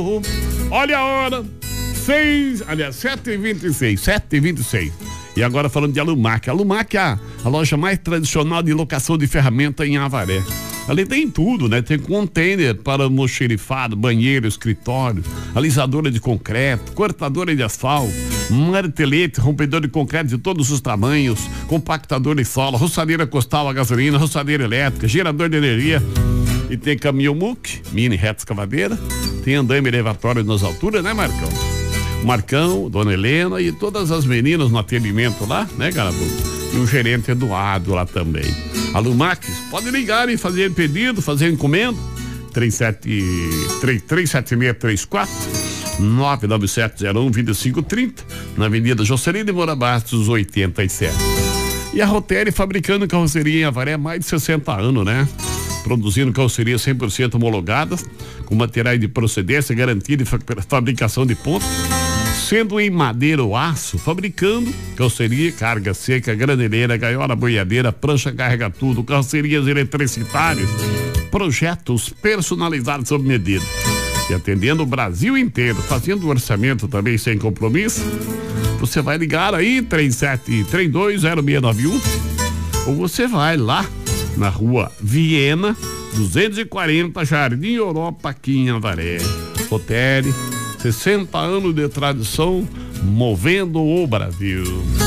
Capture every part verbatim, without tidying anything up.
Olha a hora, seis, aliás, sete e vinte e seis, sete e vinte e seis. E agora falando de Alumac. Alumac é a, a loja mais tradicional de locação de ferramenta em Avaré. Ali tem tudo, né? Tem container para almoxerifado, banheiro, escritório, alisadora de concreto, cortadora de asfalto, martelete, rompedor de concreto de todos os tamanhos, compactador de solo, roçadeira costal a gasolina, roçadeira elétrica, gerador de energia. E tem caminhão muque, mini reta escavadeira, tem andame elevatório nas alturas, né, Marcão? Marcão, Dona Helena e todas as meninas no atendimento lá, né, Garabu? E o gerente Eduardo lá também. Alumax, pode ligar e fazer pedido, fazer encomenda. três sete seis três quatro nove nove sete zero um dois cinco três zero na Avenida Jocelyn de Moura Bastos, oitenta e sete. E a Rotelli fabricando carroceria em Avaré há mais de sessenta anos, né? Produzindo carrocerias cem por cento homologadas, com materiais de procedência, garantia de fabricação de ponta, sendo em madeira ou aço, fabricando carroceria, carga seca, graneleira, gaiola, boiadeira, prancha carrega tudo, carrocerias eletricitárias, projetos personalizados sob medida. E atendendo o Brasil inteiro, fazendo orçamento também sem compromisso. Você vai ligar aí, três sete três dois zero seis nove um, ou você vai lá na rua Viena, duzentos e quarenta, Jardim Europa, aqui em Avaré. Rotelli, sessenta anos de tradição, movendo o Brasil.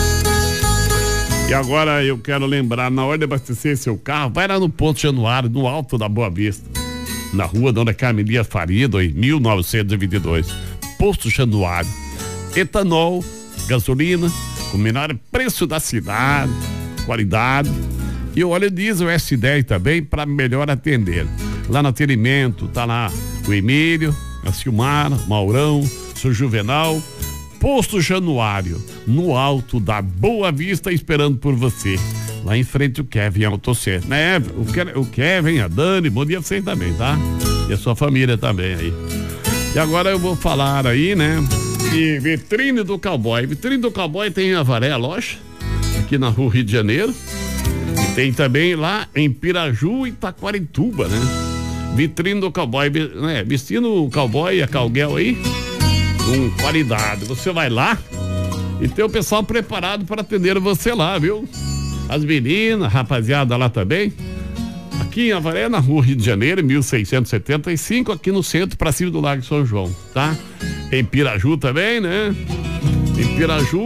E agora eu quero lembrar, na hora de abastecer seu carro, vai lá no Posto Januário, no Alto da Boa Vista, na rua Dona Carmen Dias Faria, dois mil novecentos e vinte e dois. Posto Januário, etanol, gasolina, com o menor preço da cidade, qualidade. E o óleo diesel S dez também, para melhor atender. Lá no atendimento, tá lá o Emílio, a Silmara, Maurão, o seu Juvenal. Posto Januário, no Alto da Boa Vista, esperando por você. Lá em frente o Kevin Autocentro, né? O, Ke- o Kevin, a Dani, bom dia pra vocês também, tá? E a sua família também aí. E agora eu vou falar aí, né? De Vitrine do Cowboy. Vitrine do Cowboy tem em Avaré a loja, aqui na rua Rio de Janeiro. E tem também lá em Piraju e Taquarituba, né? Vitrine do Cowboy, né? Vestindo o cowboy e a cowgirl aí, com qualidade. Você vai lá e tem o pessoal preparado para atender você lá, viu? As meninas, rapaziada lá também. Aqui em Avaré, na rua Rio de Janeiro, mil seiscentos e setenta e cinco, aqui no centro, para cima do Lago São João, tá? Em Piraju também, né? Em Piraju,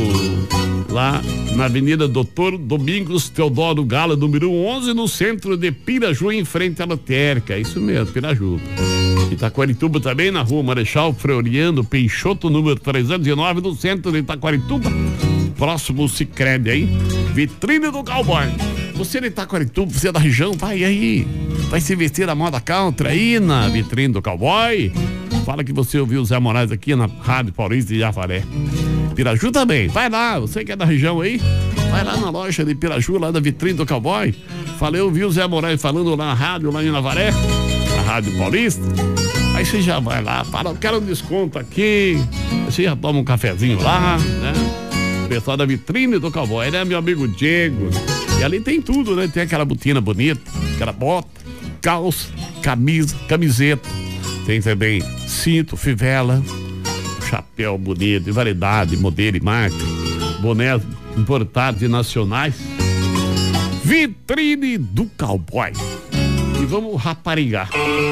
lá na Avenida Doutor Domingos Teodoro Gala, número onze, no centro de Piraju, em frente à lotérica. Isso mesmo, Piraju. Itaquarituba também, na rua Marechal Floriano Peixoto, número trezentos e nove, no centro de Itaquarituba. Próximo Sicredi aí. Vitrine do Cowboy. Você de Itaquarituba, você é da região, vai aí. Vai se vestir a moda country aí na Vitrine do Cowboy. Fala que você ouviu o Zé Moraes aqui na Rádio Paulista de Avaré. Piraju também, vai lá, você que é da região aí, vai lá na loja de Piraju, lá da Vitrine do Cowboy. Falei, eu vi o Zé Moraes falando lá na rádio, lá em Avaré, na Rádio Paulista. Aí você já vai lá, fala, eu quero um desconto aqui, você já toma um cafezinho lá, né? O pessoal da Vitrine do Cowboy, né, meu amigo Diego? E ali tem tudo, né? Tem aquela botina bonita, aquela bota, calça, camisa, camiseta. Tem também cinto, fivela, chapéu bonito, de variedade, modelo e marca, bonés importados e nacionais. Vitrine do Cowboy. E vamos raparigar.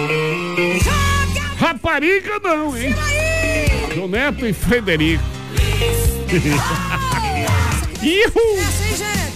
Rapariga não, hein? João Neto e Frederico. Ihu!